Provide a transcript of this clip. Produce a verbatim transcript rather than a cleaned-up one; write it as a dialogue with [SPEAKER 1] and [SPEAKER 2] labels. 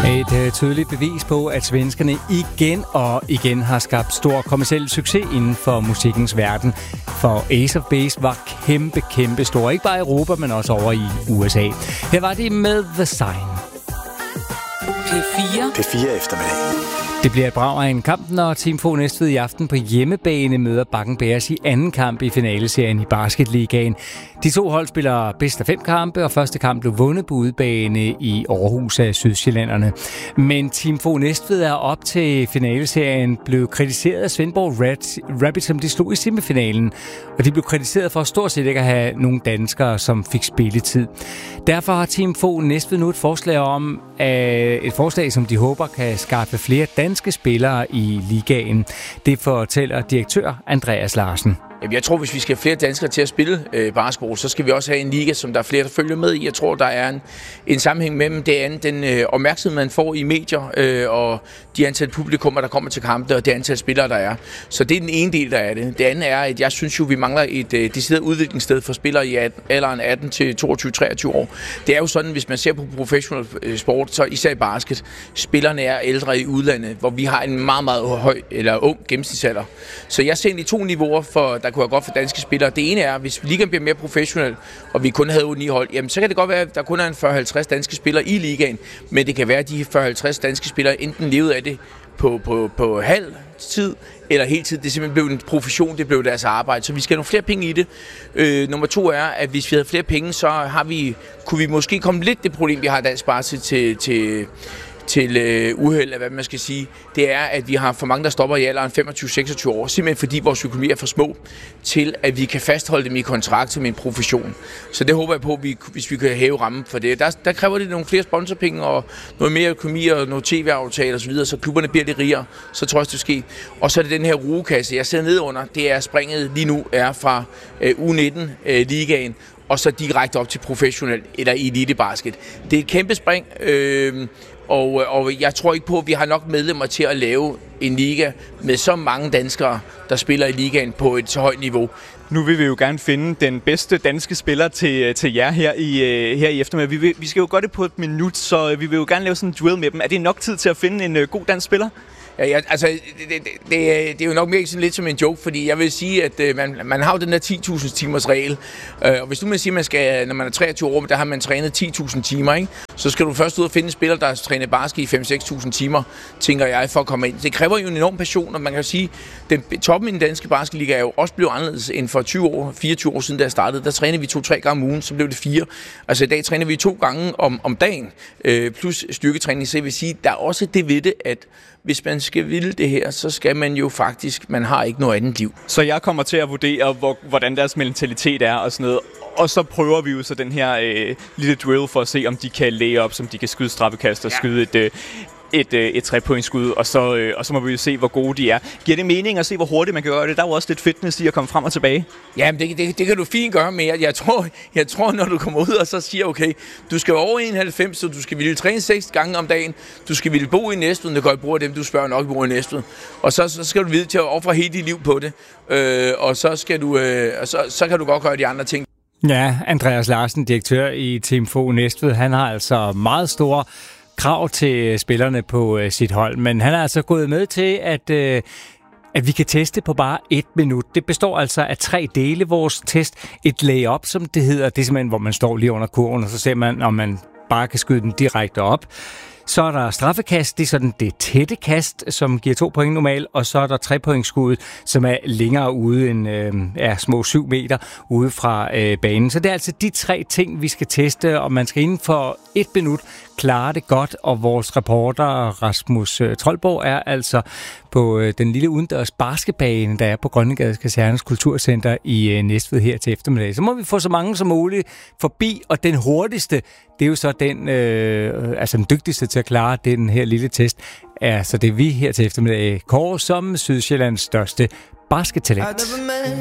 [SPEAKER 1] Et uh, tydeligt bevis på, at svenskerne igen og igen har skabt stor kommerciel succes inden for musikkens verden. For Ace of Base var kæmpe, kæmpe stor. Ikke bare i Europa, men også over i U S A. Her var det med The Sign.
[SPEAKER 2] P fire.
[SPEAKER 3] P fire eftermiddag.
[SPEAKER 1] Det bliver et brag af en kamp, når Team Fog Næstved i aften på hjemmebane møder Bakken Bears i anden kamp i finaleserien i Basketligaen. De to hold spiller bedst af fem kampe, og første kamp blev vundet på udebane i Aarhus af Sydsjællanderne. Men Team Fog Næstved er op til finaleserien blevet kritiseret af Svendborg Rabbits, som de slog i semifinalen. Og de blev kritiseret for stort set ikke at have nogle danskere, som fik spilletid. Derfor har Team Fog Næstved nu et forslag om, et forslag, som de håber kan skaffe flere danske spillere i ligaen. Det fortæller direktør Andreas Larsen.
[SPEAKER 4] Jeg tror, hvis vi skal have flere danskere til at spille øh, basketball, så skal vi også have en liga, som der er flere, der følger med i. Jeg tror, der er en, en sammenhæng mellem det andet, den øh, opmærksomhed, man får i medier, øh, og de antal publikummer, der kommer til kampe, og det antal spillere, der er. Så det er den ene del, der er det. Det andet er, at jeg synes jo, vi mangler et øh, decideret udviklingssted for spillere i alderen atten til toogtyve til treogtyve år. Det er jo sådan, hvis man ser på professional sport, så især i basket, spillerne er ældre i udlandet, hvor vi har en meget, meget høj eller ung gennemsnitsalder. Så jeg ser egentlig to niveauer, for der kunne være godt for danske spillere. Det ene er, hvis ligaen bliver mere professionel, og vi kun havde otte ni hold, jamen så kan det godt være, at der kun er en fyrre til halvtreds danske spillere i ligaen, men det kan være, at de fyrre til halvtreds danske spillere enten levede af det på, på, på halv tid eller hele tid. Det er simpelthen blevet en profession, det blev deres arbejde, så vi skal have nogle flere penge i det. Øh, nummer to er, at hvis vi havde flere penge, så har vi, kunne vi måske komme lidt det problem, vi har i dansk basket til, til til øh, uheld, hvad man skal sige, det er, at vi har for mange, der stopper i alderen femogtyve til seksogtyve år, simpelthen fordi vores økonomi er for små til, at vi kan fastholde dem i kontrakt med en profession. Så det håber jeg på, vi, hvis vi kan hæve rammen for det. Der, der kræver det nogle flere sponsorpenge og noget mere økonomi og noget tv-aftaler osv., så klubberne bliver lidt rigere, så tror jeg, det sker. Og så er det den her rugekasse, jeg sidder ned under, det er springet lige nu er fra øh, U nitten-ligaen, øh, og så direkte op til professionel eller elitebasket. Det er et kæmpe spring, øh, Og, og jeg tror ikke på, at vi har nok medlemmer til at lave en liga med så mange danskere, der spiller i ligaen på et så højt niveau.
[SPEAKER 5] Nu vil vi jo gerne finde den bedste danske spiller til, til jer her i, her i eftermiddag. Vi, vil, vi skal jo gøre det på et minut, så vi vil jo gerne lave sådan en duel med dem. Er det nok tid til at finde en uh, god dansk spiller?
[SPEAKER 4] Ja, ja, altså, det, det, det, det er jo nok mere sådan lidt som en joke, fordi jeg vil sige, at øh, man, man har jo den der ti tusind timers regel. Øh, og hvis nu man siger, at man skal, når man er treogtyve år, der har man trænet ti tusind timer, ikke? Så skal du først ud og finde en spiller, der har trænet basket i fem til seks tusind timer, tænker jeg, for at komme ind. Det kræver jo en enorm passion, og man kan sige, den toppen i den danske basketliga er jo også blevet anderledes end for tyve år, fireogtyve år siden, da jeg startede. Der trænede vi to-tre gange om ugen, så blev det fire. Altså i dag træner vi to gange om, om dagen, øh, plus styrketræning. Så jeg vil sige, der er også det ved det, at hvis man skal ville det her, så skal man jo faktisk, man har ikke noget andet liv.
[SPEAKER 5] Så jeg kommer til at vurdere, hvor, hvordan deres mentalitet er og sådan noget. Og så prøver vi jo så den her øh, lille drill for at se, om de kan lay op, som de kan skyde straffekast og ja. skyde et, øh, et, øh, et trepointsskud, og så, øh, og så må vi jo se, hvor gode de er. Giver det mening at se, hvor hurtigt man kan gøre det? Der er jo også lidt fitness i at komme frem og tilbage.
[SPEAKER 4] Jamen, det, det, det kan du fint gøre, men jeg, jeg, tror, jeg tror, når du kommer ud og så siger, okay, du skal over enoghalvfems, så du skal ville træne seks gange om dagen, du skal ville bo i Næstved, det går ikke bruge dem, du spørger nok bo i Næstved, og så, så skal du vide til at ofre hele dit liv på det, øh, og så, skal du, øh, og så, så kan du godt gøre de andre ting.
[SPEAKER 1] Ja, Andreas Larsen, direktør i Team Fog Næstved, han har altså meget store krav til spillerne på øh, sit hold, men han er altså gået med til, at, øh, at vi kan teste på bare et minut. Det består altså af tre dele, vores test. Et lay-up, som det hedder, det er simpelthen, hvor man står lige under kurven, og så ser man, om man bare kan skyde den direkte op. Så er der straffekast, det er sådan det tætte kast, som giver to point normalt, og så er der trepointsskud, som er længere ude end øh, er små syv meter ude fra øh, banen. Så det er altså de tre ting, vi skal teste, og man skal inden for et minut klare det godt, og vores reporter Rasmus øh, Troldborg er altså på øh, den lille udendørs basketbane, der er på Grønnegades Kasernes Kulturcenter i øh, Næstved her til eftermiddag. Så må vi få så mange som muligt forbi, og den hurtigste, det er jo så den, øh, altså den dygtigste til at klare den her lille test, er så det vi her til eftermiddag kårer som Sydsjællands største baskettalent.